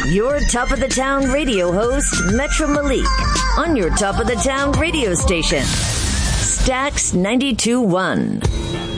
your Top of the Town radio host, Metro Malik, on your Top of the Town radio station, Stax 92.1.